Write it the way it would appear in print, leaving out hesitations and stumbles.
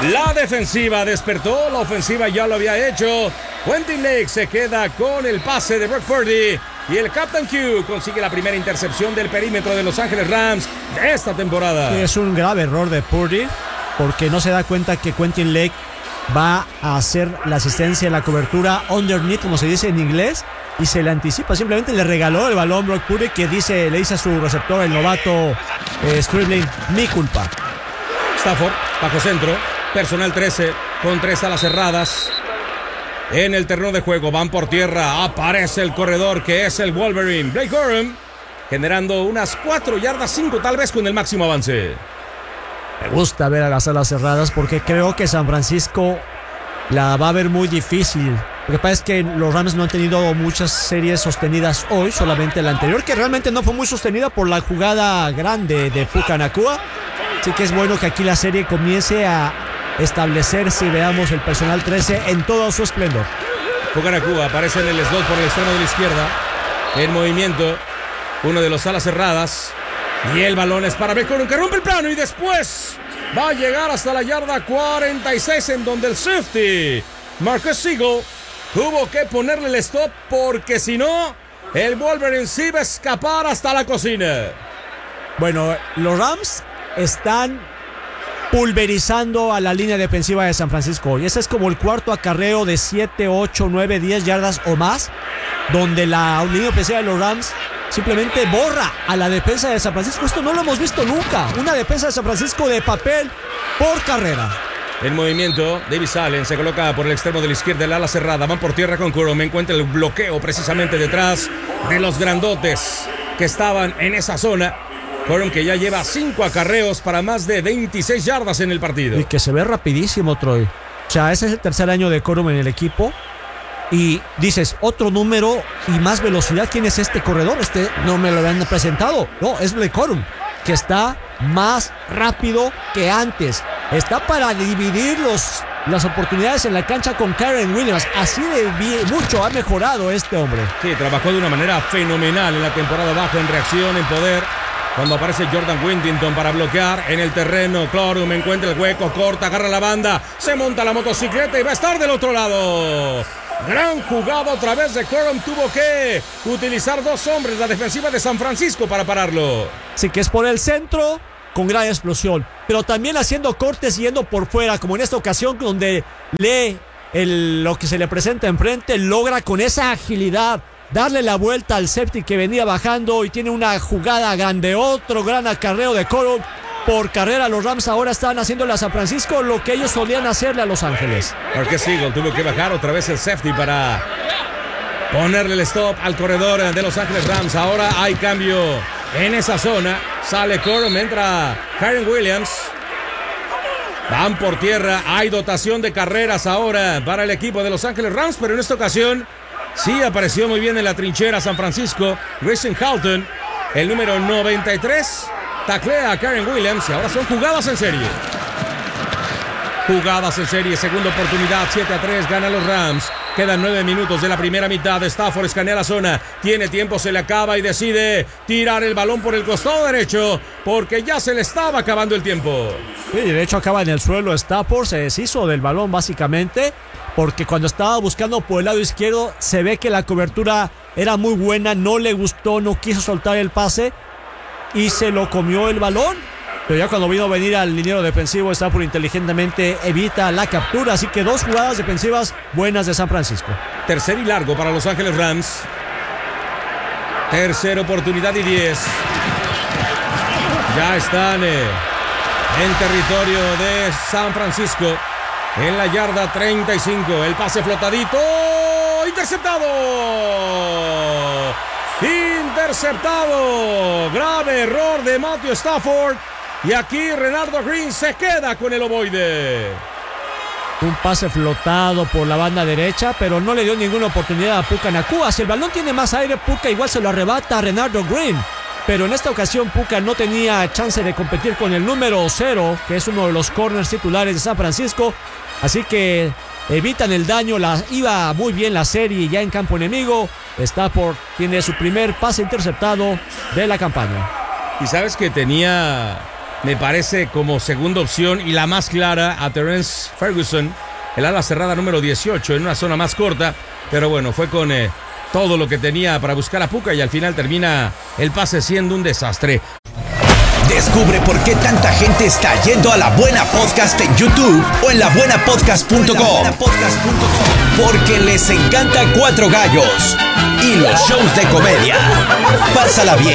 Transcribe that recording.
La defensiva despertó, la ofensiva ya lo había hecho. Quentin Lake se queda con el pase de Brock Purdy y el Captain Q consigue la primera intercepción del perímetro de Los Ángeles Rams de esta temporada. Es un grave error de Purdy porque no se da cuenta que Quentin Lake va a hacer la asistencia en la cobertura underneath, como se dice en inglés, y se le anticipa. Simplemente le regaló el balón Brock Purdy, que le dice a su receptor, el novato Scribbling, mi culpa. Stafford, bajo centro, personal 13, con 3 alas cerradas. En el terreno de juego, van por tierra, aparece el corredor que es el Wolverine, Blake Corum, generando unas 4 yardas, 5 tal vez con el máximo avance. Me gusta ver a las alas cerradas porque creo que San Francisco la va a ver muy difícil. Lo que pasa es que los Rams no han tenido muchas series sostenidas hoy, solamente la anterior, que realmente no fue muy sostenida por la jugada grande de Puka Nacua. Así que es bueno que aquí la serie comience a establecerse y veamos el personal 13 en todo su esplendor. Puka Nacua aparece en el slot por el extremo de la izquierda, en movimiento, uno de los alas cerradas. Y el balón es para Beckham, que rompe el plano y después va a llegar hasta la yarda 46, en donde el safety Marcus Siegel tuvo que ponerle el stop porque si no, el Wolverine sí va a escapar hasta la cocina. Bueno, los Rams están pulverizando a la línea defensiva de San Francisco. Y ese es como el cuarto acarreo de 7, 8, 9, 10 yardas o más, donde la línea ofensiva de los Rams simplemente borra a la defensa de San Francisco. Esto no lo hemos visto nunca. Una defensa de San Francisco de papel por carrera. En movimiento, Davis Allen se coloca por el extremo de la izquierda, el ala cerrada. Van por tierra con Corum. Encuentra el bloqueo precisamente detrás de los grandotes que estaban en esa zona. Corum, que ya lleva 5 acarreos para más de 26 yardas en el partido. Y que se ve rapidísimo, Troy. O sea, ese es el tercer año de Corum en el equipo. Y dices, otro número y más velocidad. ¿Quién es este corredor? No me lo habían presentado. No, es Blake Corum, que está más rápido que antes. Está para dividir las oportunidades en la cancha con Kyren Williams. Así de mucho ha mejorado este hombre. Sí, trabajó de una manera fenomenal en la temporada baja, en reacción, en poder. Cuando aparece Jordan Whittington para bloquear en el terreno, Corum encuentra el hueco, corta, agarra la banda, se monta la motocicleta y va a estar del otro lado. Gran jugada otra vez de Corum. Tuvo que utilizar 2 hombres, la defensiva de San Francisco, para pararlo. Sí, que es por el centro con gran explosión, pero también haciendo cortes y yendo por fuera, como en esta ocasión donde lee lo que se le presenta enfrente, logra con esa agilidad darle la vuelta al safety que venía bajando y tiene una jugada grande. Otro gran acarreo de Corum por carrera. Los Rams ahora están haciéndole a San Francisco lo que ellos solían hacerle a Los Ángeles. Marcus Siegel tuvo que bajar otra vez el safety para ponerle el stop al corredor de Los Ángeles Rams. Ahora hay cambio en esa zona. Sale Corum, entra Kyren Williams. Van por tierra. Hay dotación de carreras ahora para el equipo de Los Ángeles Rams, pero en esta ocasión sí apareció muy bien en la trinchera San Francisco. Grayson Halton, el número 93, taclea a Kyren Williams y ahora son jugadas en serie. Jugadas en serie, segunda oportunidad, 7-3, ganan los Rams. Quedan 9 minutos de la primera mitad. Stafford escanea la zona, tiene tiempo, se le acaba y decide tirar el balón por el costado derecho porque ya se le estaba acabando el tiempo. Sí, de hecho acaba en el suelo Stafford, se deshizo del balón básicamente porque cuando estaba buscando por el lado izquierdo se ve que la cobertura era muy buena, no le gustó, no quiso soltar el pase y se lo comió el balón. Pero ya cuando vino a venir al liniero defensivo, Stafford inteligentemente evita la captura. Así que 2 jugadas defensivas buenas de San Francisco. Tercer y largo para Los Ángeles Rams. Tercera oportunidad y 10. Ya están en territorio de San Francisco. En la yarda 35. El pase flotadito. ¡Interceptado! ¡Interceptado! Grave error de Matthew Stafford. Y aquí Renardo Green se queda con el ovoide. Un pase flotado por la banda derecha, pero no le dio ninguna oportunidad a Puka Nacua. Si el balón tiene más aire, Puka igual se lo arrebata a Renardo Green. Pero en esta ocasión Puka no tenía chance de competir con el número 0, que es uno de los corners titulares de San Francisco. Así que evitan el daño. Iba muy bien la serie ya en campo enemigo. Stafford tiene su primer pase interceptado de la campaña. Y sabes que tenía me parece como segunda opción y la más clara a Terrence Ferguson, el ala cerrada número 18, en una zona más corta, pero bueno, fue con todo lo que tenía para buscar a Puka y al final termina el pase siendo un desastre. Descubre por qué tanta gente está yendo a La Buena Podcast en YouTube o en labuenapodcast.com. Porque les encanta Cuatro Gallos y los shows de comedia. Pásala bien.